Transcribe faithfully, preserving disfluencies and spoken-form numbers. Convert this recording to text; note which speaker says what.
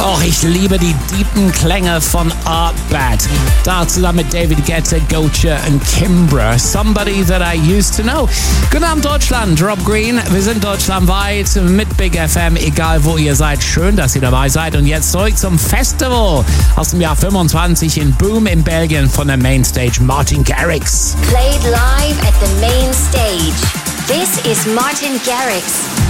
Speaker 1: Och, ich liebe die tiefen Klänge von Art Bad. Da zusammen mit David Guetta, Gocha und Kimbra. Somebody that I used to know. Guten Abend Deutschland, Rob Green. Wir sind deutschlandweit mit Big F M, egal wo ihr seid. Schön, dass ihr dabei seid. Und jetzt zurück zum Festival aus dem Jahr fünfundzwanzig in Boom in Belgien von der Mainstage Martin Garrix.
Speaker 2: Played live at the main stage. This is Martin Garrix.